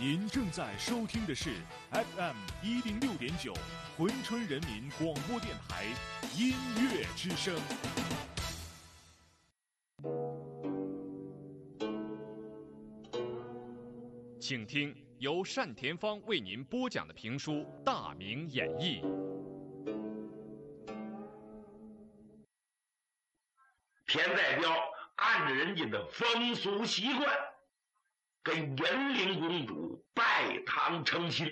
您正在收听的是 FM106.9珲春人民广播电台音乐之声。请听由单田芳为您播讲的评书《大明演义》。 田在彪按着人家的风俗习惯，跟延陵公主拜堂成亲。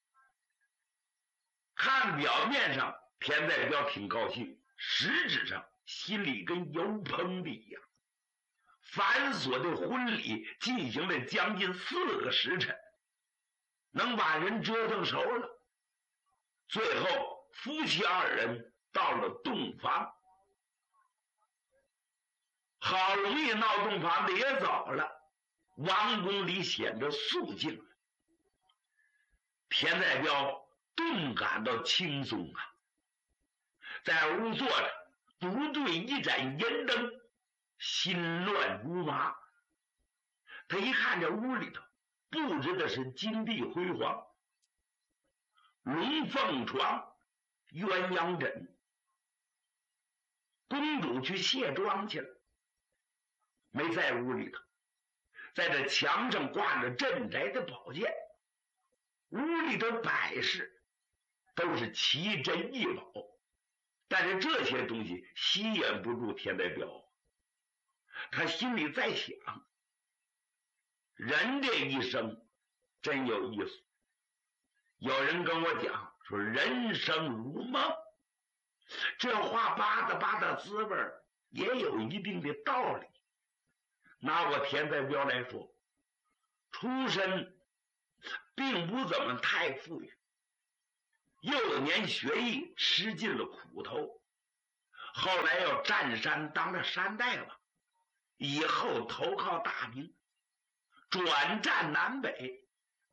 看表面上田在彪挺高兴，实质上心里跟油烹的一样。繁琐的婚礼进行了将近4个时辰，能把人折腾熟了。最后夫妻2人到了洞房，好容易闹洞房的也走了，王宫里显着肃静。田在彪顿感到轻松啊，在屋坐着，独对一盏银灯，心乱如麻。他一看这屋里头布置的是金碧辉煌，龙凤床，鸳鸯枕。公主去卸妆去了，没在屋里头，在这墙上挂着镇宅的宝剑。屋里的摆饰都是奇珍异宝，但是这些东西吸引不住田在彪。他心里在想，人这一生真有意思。有人跟我讲说人生如梦，这话吧嗒吧嗒滋味也有一定的道理。拿我田在彪来说，出身并不怎么太富裕，幼年学艺吃尽了苦头，后来要占山当了山大王，以后投靠大明，转战南北，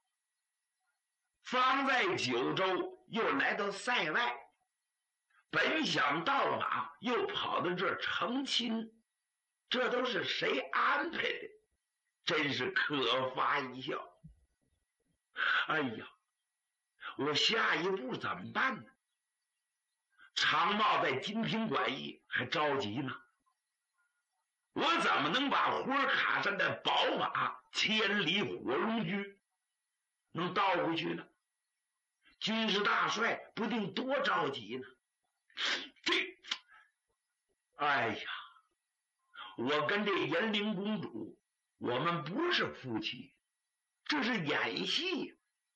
方在九州，又来到塞外，本想到马，又跑到这儿成亲，这都是谁安排的？真是可发一笑。哎呀，我下一步怎么办呢？常茂在金瓶馆驿还着急呢，我怎么能把活卡上的宝马千里火龙驹能倒回去呢？军事大帅不定多着急呢。哎呀，我跟这延陵公主，我们不是夫妻，这是演戏。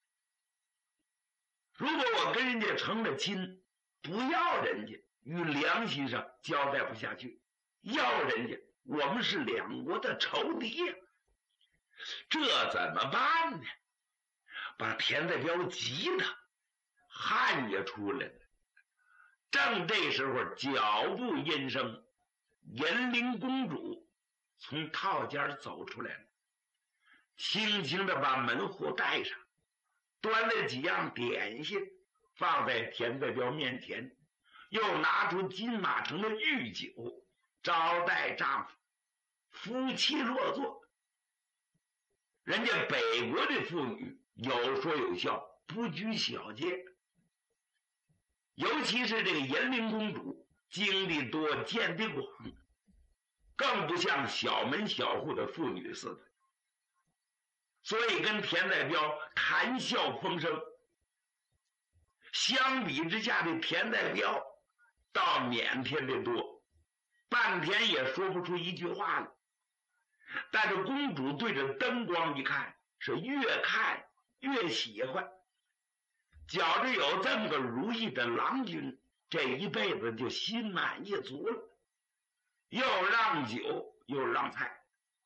如果我跟人家成了亲，不要人家，与良心上交代不下去；要人家，我们是2国的仇敌呀，这怎么办呢？把田在彪急的汗也出来了。正这时候脚步音声，延陵公主从套间走出来了，轻轻的把门户带上，端了几样点心放在田在彪面前，又拿出金马城的御酒招待丈夫，夫妻落座。人家北国的妇女有说有笑，不拘小节，尤其是这个延陵公主，经历多，见得广，更不像小门小户的妇女似的，所以跟田在彪谈笑风生。相比之下的田在彪倒腼腆的多，半天也说不出一句话来。但是公主对着灯光一看，是越看越喜欢，觉着有这么个如意的郎君，这一辈子就心满意足了，又让酒又让菜。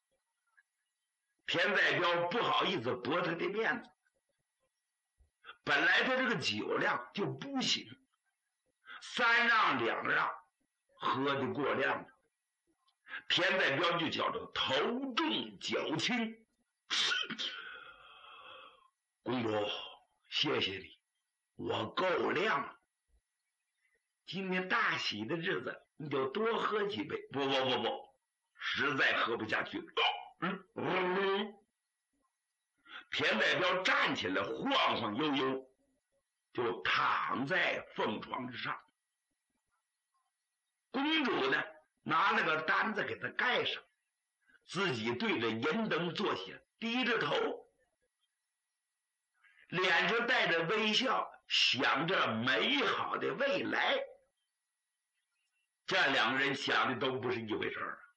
田在彪不好意思驳他的面子，本来他这个酒量就不行，3让2让，喝得过量了。田在彪就觉着头重脚轻。公主，谢谢你，我够量了。今天大喜的日子，你就多喝几杯。不，实在喝不下去。 田代表站起来，晃晃悠悠就躺在凤床之上。公主呢，拿了个单子给他盖上，自己对着银灯坐下，低着头，脸上带着微笑，想着美好的未来。这两个人想的都不是一回事儿。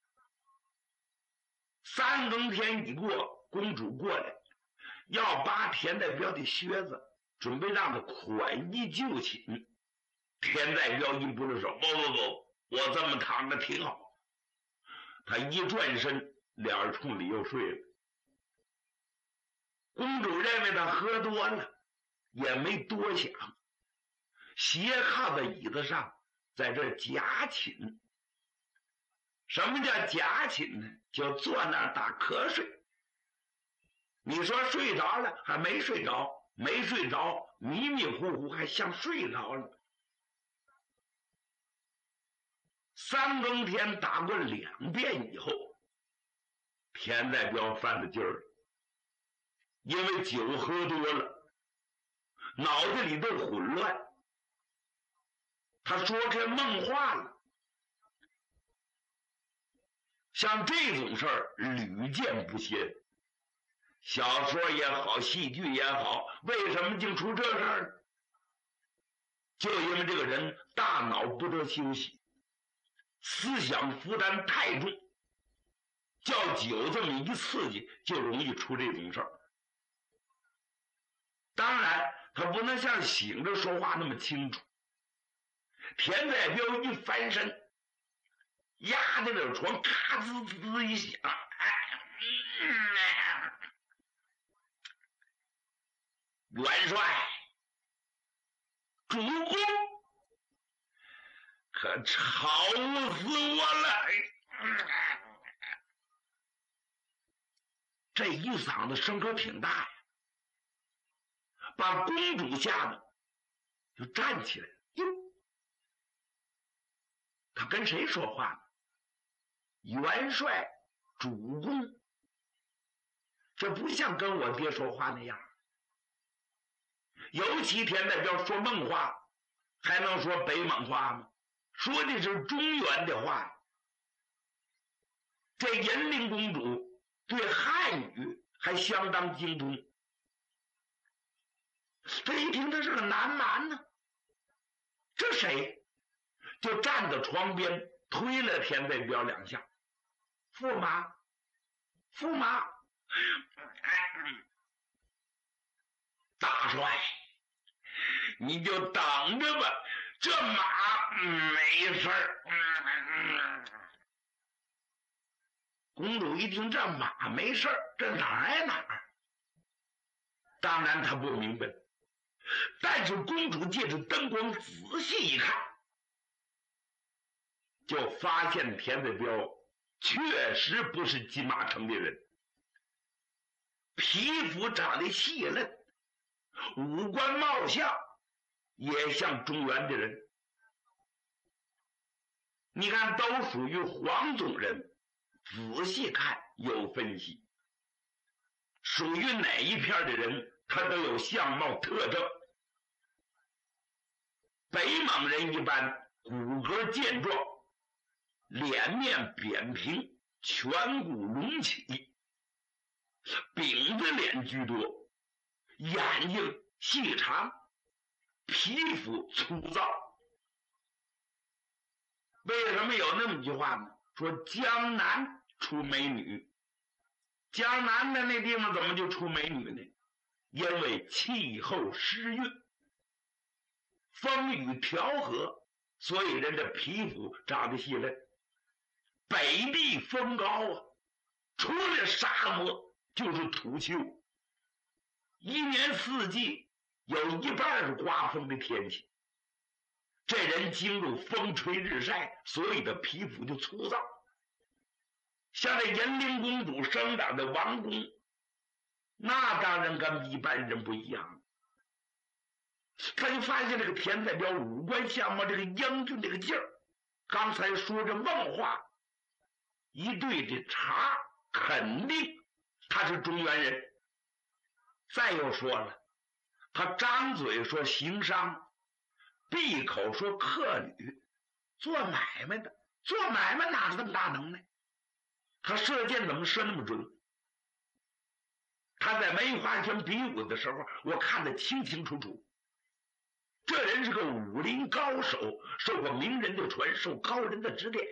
三更天一过，公主过来要扒田代表的靴子，准备让他宽衣就寝。田代表一不了手，不，我这么躺着挺好。他一转身，脸冲里又睡了。公主认为他喝多了，也没多想，斜靠在椅子上，在这假寝。什么叫假寝呢？就坐那儿打瞌睡。你说睡着了还没睡着，没睡着迷迷糊糊还像睡着了。三更天打过2遍以后，田代表犯了劲儿了，因为酒喝多了，脑子里都混乱，他说这梦话了。像这种事儿屡见不鲜，小说也好，戏剧也好，为什么竟出这事儿呢？就因为这个人大脑不得休息，思想负担太重，叫酒这么一刺激，就容易出这种事儿。当然他不能像醒着说话那么清楚。田代表一翻身，压在这床，咔吱吱一响，元帅，主公，可吵死我了！这一嗓子声可挺大呀，把公主吓得就站起来了。哟，他跟谁说话呢？元帅，主公，这不像跟我爹说话那样。尤其田代表说梦话，还能说北蒙话吗？说的是中原的话。这银陵公主对汉语还相当精通，他一听他是个南蛮呢，这谁？就站在床边推了田代表2下。驸马，驸马，大帅，你就等着吧，这马没事儿。公主一听这马没事儿，这哪儿挨哪儿？当然她不明白，但是公主借着灯光仔细一看，就发现田代表确实不是金马城的人，皮肤长得细嫩，五官貌相也像中原的人。你看都属于黄种人，仔细看有分析，属于哪一片的人他都有相貌特征。北蒙人一般骨骼健壮，脸面扁平，颧骨隆起，饼子脸居多，眼睛细长，皮肤粗糙。为什么有那么一句话呢？说江南出美女，江南的那地方怎么就出美女呢？因为气候湿润，风雨调和，所以人的皮肤长得细嫩。北地风高啊，除了沙漠就是土丘，一年四季有一半是刮风的天气。这人经入风吹日晒，所以的皮肤就粗糙。像这银陵公主生长的王宫，那当然跟一般人不一样。他就发现这个田代表五官相貌这个英俊这个劲儿，刚才说着梦话，一对这茬，肯定他是中原人。 再又说了，他张嘴说行商，闭口说客旅，做买卖的，做买卖哪是这么大能耐？他射箭怎么射那么准？他在梅花圈比武的时候，我看得清清楚楚。这人是个武林高手，受过名人的传授，高人的指点。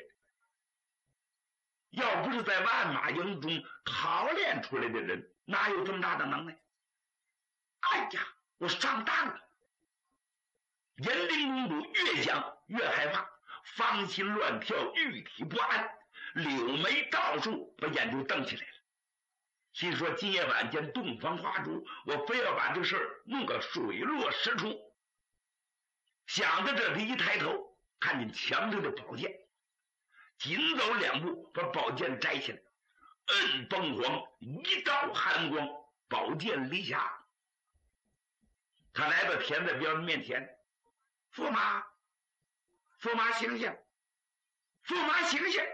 要不是在万马营中淘练出来的人，哪有这么大的能耐？哎呀，我上当了！延陵公主越想越害怕，芳心乱跳，玉体不安，柳眉倒竖，把眼珠瞪起来了。心说今夜晚间洞房花烛，我非要把这事儿弄个水落石出。想到这里，一抬头看见墙上的宝剑，紧走2步，把宝剑摘下来，摁凤凰，一道寒光，宝剑离匣。他来到田在彪的面前，驸马，驸马醒醒，驸马醒醒！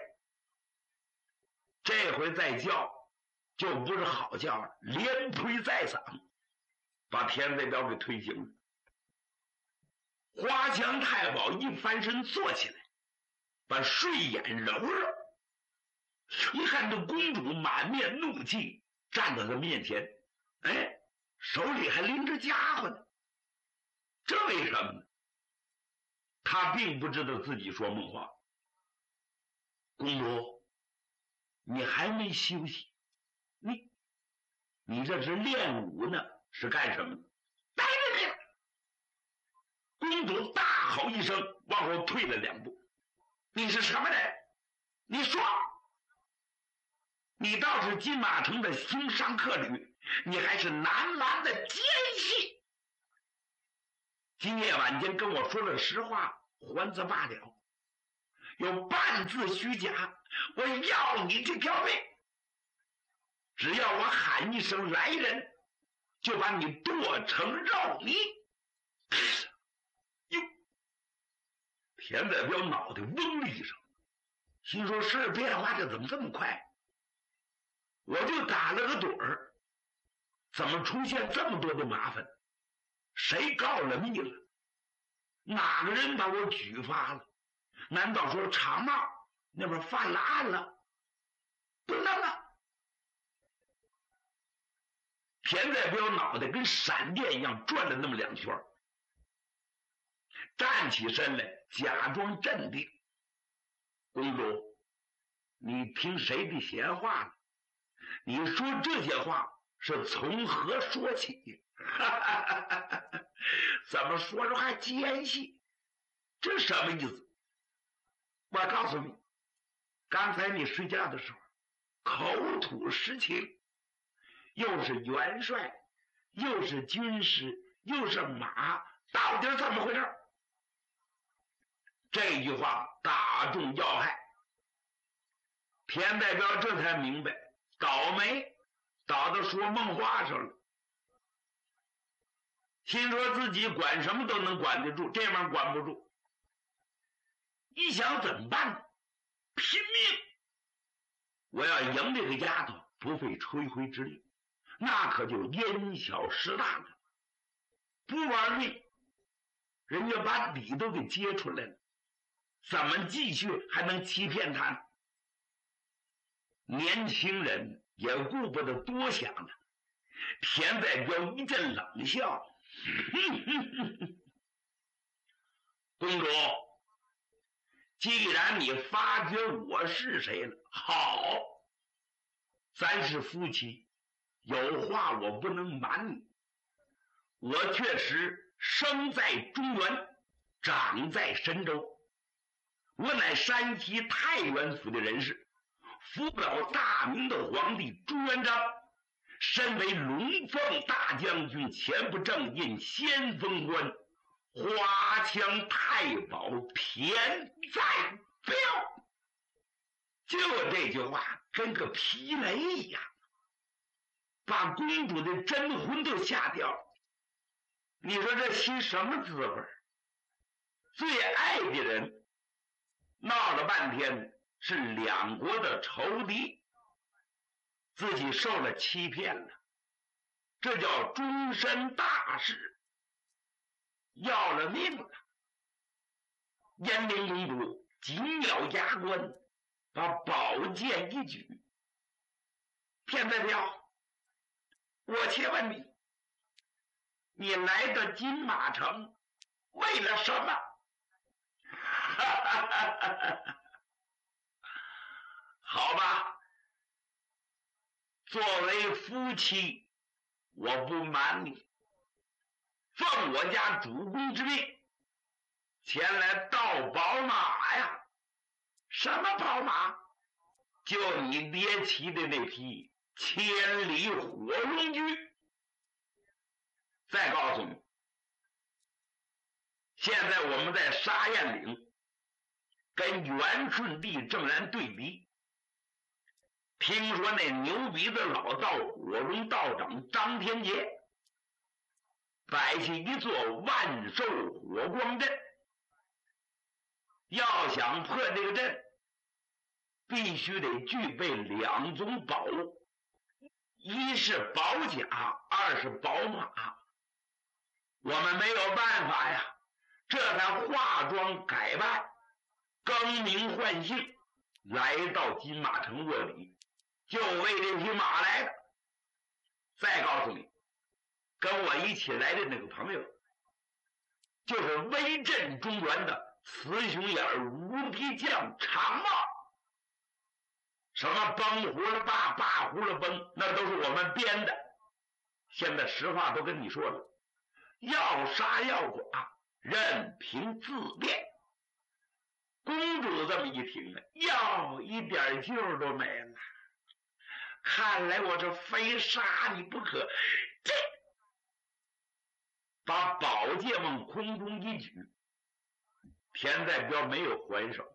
这回再叫就不是好叫了，连推再搡，把田在彪给推醒了。花墙太保一翻身坐起来，把睡眼揉揉，一看这公主满面怒气站在他面前，哎，手里还拎着家伙呢。这为什么呢？他并不知道自己说梦话。公主，你还没休息，你这是练武呢，是干什么？待着去！公主大吼一声，往后退了2步。你是什么人？你说，你倒是金马城的行商客旅，你还是南蛮的奸细。今夜晚间跟我说了实话，还则罢了，有半字虚假，我要你这条命！只要我喊一声来人，就把你剁成肉泥！哟，田在彪脑袋嗡的一声，心说事变化的怎么这么快？我就打了个盹儿，怎么出现这么多的麻烦？谁告了密了？哪个人把我举发了？难道说长茂那边犯了案了？不能啊！田在彪脑袋跟闪电一样转了那么2圈，站起身来，假装镇定。公主，你听谁的闲话了？你说这些话是从何说起？怎么说着还奸细？这什么意思？我告诉你，刚才你睡觉的时候口吐实情，又是元帅，又是军师，又是马，到底怎么回事？这句话打中要害，田代表这才明白，倒霉倒到说梦话上了。心说自己管什么都能管得住，这玩意儿管不住。一想怎么办呢？拼命！我要赢这个丫头，不费吹灰之力，那可就因小失大了。不玩命，人家把底都给揭出来了，怎么继续还能欺骗他呢？年轻人也顾不得多想了，田在彪一阵冷笑。公主，既然你发觉我是谁了，好，咱是夫妻，有话我不能瞒你。我确实生在中原，长在神州，我乃山西太原府的人士，辅保大明的皇帝朱元璋。身为龙凤大将军，前不正印先锋官，花枪太保田在彪。就这句话跟个劈雷一样，把公主的真魂都吓掉了。你说这心什么滋味？最爱的人闹了半天是2国的仇敌，自己受了欺骗了， 这叫终身大事，要了命了。延陵公主紧咬牙关，把宝剑一举：“田代表，我且问你，你来到金马城为了什么？”好吧，作为夫妻，我不瞒你，奉我家主公之命，前来盗宝马呀。什么宝马？就你爹骑的那匹千里火龙驹。再告诉你，现在我们在沙堰岭跟元顺帝正然对敌，听说那牛鼻子老道火龙道长张天杰摆下一座万寿火光阵，要想破这个阵，必须得具备2种宝物，一是宝甲，二是宝马。我们没有办法呀，这才化妆改扮，更名换姓，来到金马城卧底，就为这匹马来的。再告诉你，跟我一起来的那个朋友，就是威震中原的雌雄眼无敌将常茂。什么崩胡了霸，霸胡了崩，那都是我们编的。现在实话都跟你说了，要杀要剐，任凭自便。公主这么一听呢，要一点救都没了。看来我这非杀你不可。这把宝剑往空中一举，田代表没有还手，